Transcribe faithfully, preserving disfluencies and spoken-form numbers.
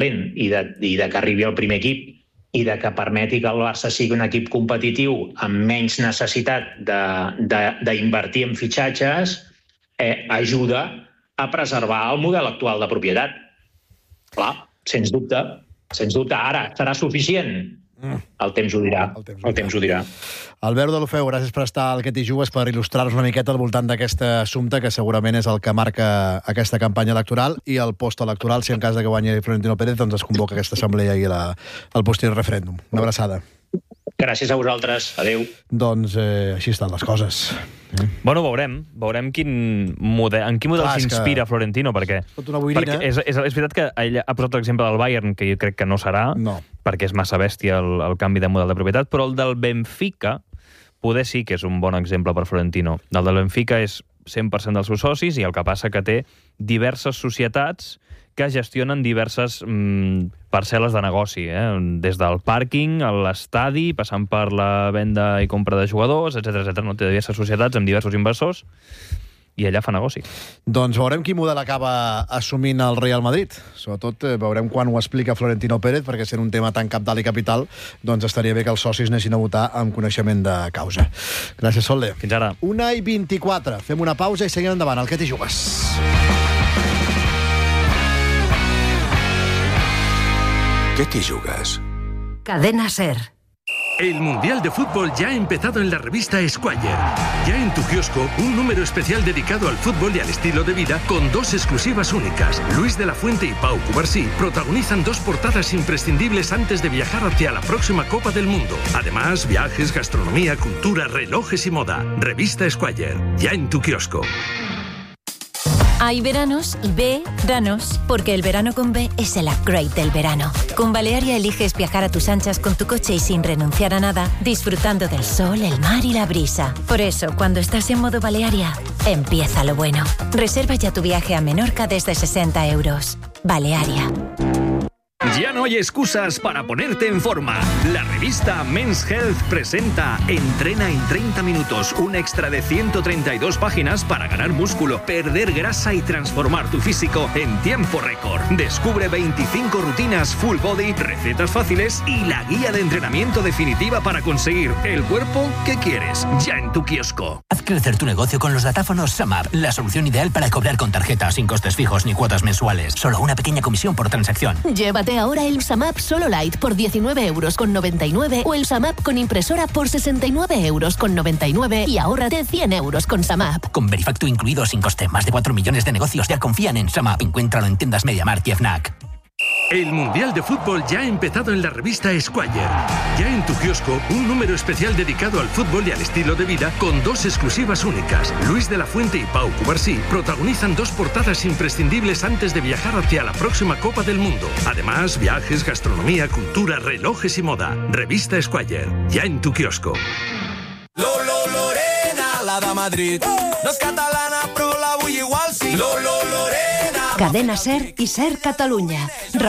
i de, i de que arribi al primer equip i de que permeti que el Barça sigui un equip competitiu amb menys necessitat d'invertir en fitxatges, eh, ajuda a preservar el model actual de propietat. Clar, sens dubte. Sens dubte. Ara, serà suficient? El temps ho dirà. El temps ho dirà. Albert Deulofeu, gràcies per estar al Que t'hi jugues, per il·lustrar-nos una miqueta al voltant d'aquest assumpte, que segurament és el que marca aquesta campanya electoral i el postelectoral, si en cas de que guanyi Florentino Pérez, doncs es convoca aquesta assemblea i la, el posterior referèndum. Una abraçada. Gràcies a vosaltres. Adéu. Doncs eh, així estan les coses. Eh? Bueno, veurem. Veurem quin model, en quin model s'inspira que... Florentino, perquè, perquè és, és, és veritat que ell ha posat l'exemple del Bayern, que jo crec que no serà, no. perquè és massa bèstia el, el canvi de model de propietat, però el del Benfica poder sí que és un bon exemple per Florentino. El del Benfica és cent per cent dels seus socis i el que passa que té diverses societats que gestionen diverses mm, parcel·les de negoci, eh? Des del pàrquing, a l'estadi, passant per la venda i compra de jugadors, etcètera etcètera. No? Té diverses societats amb diversos inversors i allà fa negoci. Doncs veurem quin model acaba assumint el Real Madrid. Sobretot eh, veurem quan ho explica Florentino Pérez, perquè sent un tema tan cabdal i capital, doncs estaria bé que els socis anessin a votar amb coneixement de causa. Gràcies, Solde. Fins ara. una i vint-i-quatre. Fem una pausa i seguim endavant. El Que t'hi jugues. ¿Qué te jugas? Cadena SER. El Mundial de Fútbol ya ha empezado en la revista Squire. Ya en tu kiosco, un número especial dedicado al fútbol y al estilo de vida con dos exclusivas únicas. Luis de la Fuente y Pau Cubarsí protagonizan dos portadas imprescindibles antes de viajar hacia la próxima Copa del Mundo. Además, viajes, gastronomía, cultura, relojes y moda. Revista Squire, ya en tu kiosco. Hay veranos y veranos, porque el verano con B es el upgrade del verano. Con Balearia eliges viajar a tus anchas con tu coche y sin renunciar a nada, disfrutando del sol, el mar y la brisa. Por eso, cuando estás en modo Balearia, empieza lo bueno. Reserva ya tu viaje a Menorca desde sesenta euros. Balearia. Ya no hay excusas para ponerte en forma. La revista Men's Health presenta Entrena en treinta minutos, un extra de ciento treinta y dos páginas para ganar músculo, perder grasa y transformar tu físico en tiempo récord. Descubre veinticinco rutinas full body, recetas fáciles y la guía de entrenamiento definitiva para conseguir el cuerpo que quieres. Ya en tu kiosco. Haz crecer tu negocio con los datáfonos SumUp, la solución ideal para cobrar con tarjeta sin costes fijos ni cuotas mensuales. Solo una pequeña comisión por transacción. Llévate ahora el SumUp Solo Lite por diecinueve euros con noventa y nueve o el SumUp con impresora por sesenta y nueve euros con noventa y nueve y ahórrate cien euros con SumUp. Con Verifactu incluido sin coste, más de cuatro millones de negocios ya confían en SumUp. Encuéntralo en tiendas MediaMarkt y FNAC. El Mundial de Fútbol ya ha empezado en la revista Squire. Ya en tu kiosco, un número especial dedicado al fútbol y al estilo de vida con dos exclusivas únicas. Luis de la Fuente y Pau Cubarsí protagonizan dos portadas imprescindibles antes de viajar hacia la próxima Copa del Mundo. Además, viajes, gastronomía, cultura, relojes y moda. Revista Squire, ya en tu kiosco. Lolo Lorena, la de Madrid. No és catalana, però la vull igual, sí. Lolo Lorena. Cadena SER i SER Catalunya.